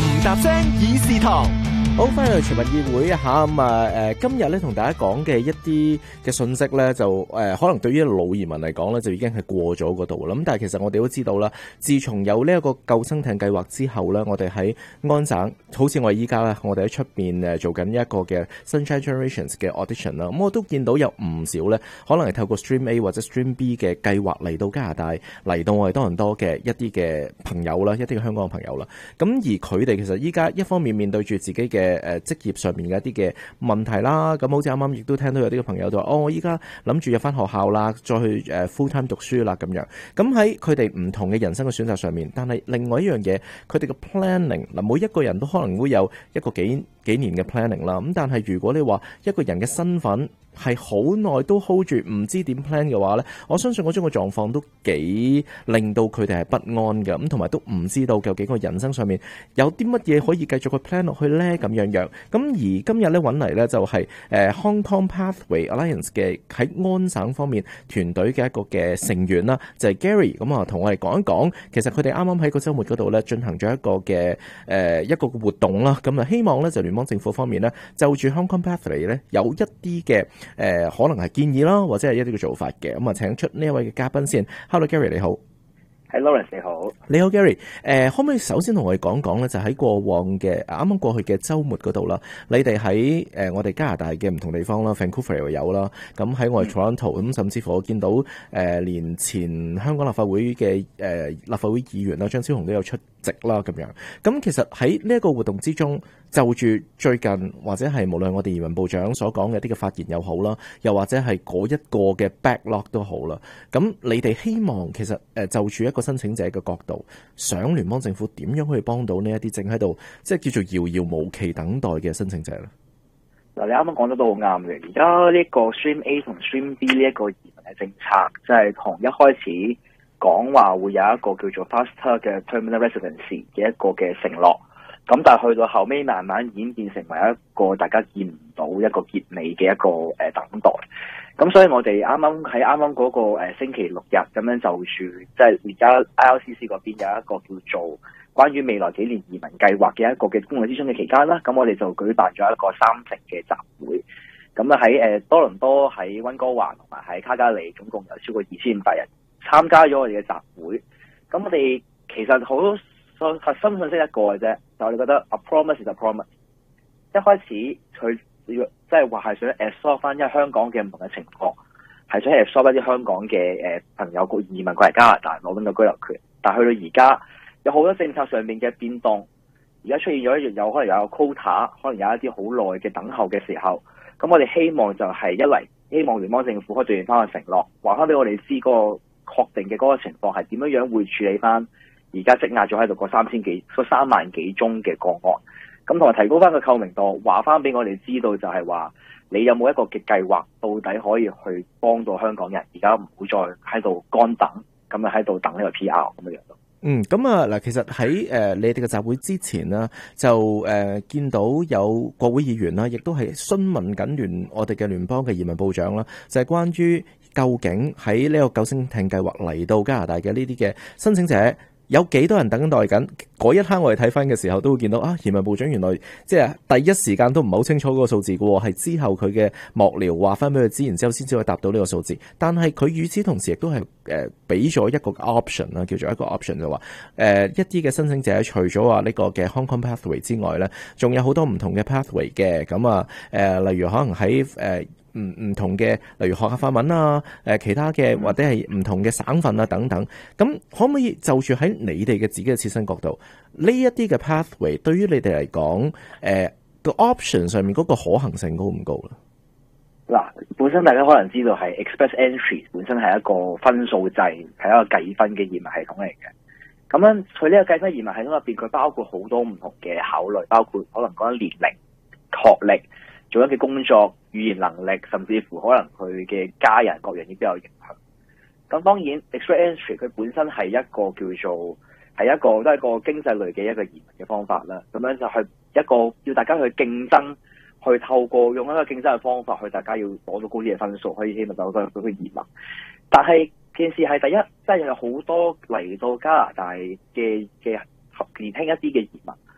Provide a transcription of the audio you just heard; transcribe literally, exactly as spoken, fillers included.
唔搭聲議事堂。 好，翻嚟全民議會一下咁啊！誒，今日咧同大家講嘅一啲嘅信息咧，就誒、呃、可能對於老移民嚟講咧，就已經係過咗嗰度啦。咁但係其實我哋都知道啦，自從有呢一個救生艇計劃之後咧，我哋喺安省，好似我哋依家咧，我哋喺出邊誒做緊一個嘅 Sunshine Generations 嘅 audition 啦。咁我都見到有唔少咧，可能係透過 Stream A 或者 Stream B 嘅計劃嚟到加拿大，嚟到我哋多倫多嘅一啲嘅朋友啦，一啲嘅香港嘅朋友啦。咁而佢哋其實依家一方面面對住自己嘅誒、呃、職業上面嘅一啲嘅問題啦，咁好似啱啱亦都聽到有啲嘅朋友就話：哦，我依家諗住入翻學校啦，再去誒 full time 讀書啦咁樣。咁喺佢哋唔同嘅人生嘅選擇上面，但係另外一樣嘢，佢哋嘅 planning 嗱，每一個人都可能會有一個幾幾年嘅 planning 啦。咁但係如果你話一個人嘅身份係好耐都 hold 住唔知點 plan 嘅話咧，我相信嗰種嘅狀況都幾令到佢哋係不安嘅，咁同埋都唔知道究竟個人生上面有啲乜嘢可以繼續去 plan 落去咧咁樣樣。咁而今日咧揾嚟咧就係誒 Hong Kong Pathway Alliance 嘅喺安省方面團隊嘅一個嘅成員啦，就係 Gary。咁啊同我哋講一講，其實佢哋啱啱喺個週末嗰度咧進行咗一個嘅誒、呃、一個活動啦。咁啊希望咧就聯邦政府方面咧就住 Hong Kong Pathway 咧有一啲嘅誒、呃、可能係建議啦，或者係一啲嘅做法嘅。咁啊請出呢一位嘅嘉賓先。Hello Gary 你好。 係 Lawrence 你好， 你好 Gary，誒、呃，可唔可以首先同我哋講講咧？就喺過往嘅啱啱過去嘅週末嗰度啦，你哋喺誒我哋加拿大嘅唔同地方啦 ，Vancouver 又有啦，咁喺我哋 Toronto，咁甚至乎我見到誒、呃、連前香港立法會嘅誒、呃、立法會議員啦，張超雄都有出席啦，咁樣。咁其實喺呢一個活動之中，就住最近或者係無論我哋移民部長所講嘅一啲嘅發言又好啦，又或者係嗰一個嘅 backlog 都好啦，咁你哋希望其實誒就住一個申請者嘅角度，想聯邦政府點樣可以幫到呢一啲正喺度即係叫做遙遙無期等待嘅申請者咧？ 嗱，你啱啱講得都好啱嘅。而家呢個 Stream A 同 Stream B 呢一個移民嘅政策，即係同一開始講話會有一個叫做 Faster 嘅 Permanent Residency 嘅一個嘅承諾，咁但係去到後尾慢慢演變成為一個大家見唔到一個結尾嘅一個誒、呃、等待。咁所以我哋啱啱喺啱啱嗰個誒、呃、星期六日咁樣就住，即係而家 I L C C 嗰邊有一個叫做關於未來幾年移民計劃嘅一個嘅公眾諮詢嘅期間啦，咁我哋就舉辦咗一個三城嘅集會。咁啊喺誒多倫多、喺溫哥華同埋喺卡加里，總共有超過二千五百人參加咗我哋嘅集會。咁我哋其實好多核心信息一個嘅啫，就我哋覺得 a promise is a promise。一開始佢即係話係想 absorb 翻，因為香港嘅唔同嘅情況，係想 absorb 一啲香港嘅誒朋友個移民過嚟加拿大攞緊個居留權。但係去到而家有好多政策上面嘅變動，而家出現咗一有可能有個 quota， 可能有一啲好耐嘅等候嘅時候，咁我哋希望就係一嚟希望聯邦政府可以兌現翻個承諾，話翻俾我哋知嗰個確定嘅嗰個情況係點樣樣會處理翻而家積壓咗喺度嗰三千幾、嗰三萬幾宗嘅個案。咁同埋提高翻個透明度，話翻俾我哋知道就係話，你有冇一個嘅計劃，到底可以去幫到香港人，而家唔好再喺度乾等，咁啊喺度等呢個 P R 咁樣樣咯。 嗯，咁啊嗱，其實喺誒、呃、你哋嘅集會之前啦，就誒、呃、見到有國會議員啦，亦都係詢問緊聯我哋嘅聯邦嘅移民部長啦，就係、是、關於究竟喺呢個救生艇計劃嚟到加拿大嘅呢啲嘅申請者，有幾多人等待緊？嗰一刻我哋睇翻嘅時候，都會見到啊，移民部長原來即係第一時間都唔係好清楚嗰個數字嘅喎，係之後佢嘅幕僚話翻俾佢知，然之後先至可以答到呢個數字。但係佢與此同時亦都係誒俾咗一個 option 啦，叫做一個 option 就話誒、呃、一啲嘅申請者除咗話呢個嘅 Hong Kong Pathway 之外咧，仲有好多唔同嘅 pathway 嘅。咁啊誒，例如可能喺誒。呃唔唔同嘅，例如學下法文啊，誒其他嘅或者係唔同嘅省份啊等等，咁可唔可以就住喺你哋嘅自己嘅切身角度，呢一啲嘅 pathway 對於你哋嚟講，誒個 option 上面嗰個可行性高唔高咧？ 嗱，本身大家可能知道係 Express Entry 本身係一個分數制，係一個計分嘅移民系統嚟嘅。咁樣佢呢個計分移民系統入邊，佢包括好多唔同嘅考慮，包括可能講緊年齡、學歷、做緊嘅工作、語言能力，甚至乎可能佢嘅家人各樣亦都有影響。咁當然 Express Entry 佢本身係一個叫做係一個都係一個經濟類嘅一個移民嘅方法啦。咁樣就係一個要大家去競爭，去透過用一個競爭嘅方法去大家要攞到高啲嘅分數，可以希望走到嗰個移民。但係件事係第一，即係有好多嚟到加拿大嘅嘅年輕一啲嘅移民，